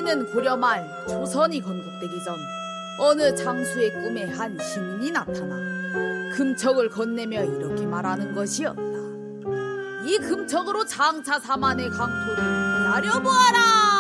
이는 고려 말 조선이 건국되기 전 어느 장수의 꿈에 한 신인이 나타나 금척을 건네며 이렇게 말하는 것이었다. 이 금척으로 장차 사만의 강토를 기다려보아라.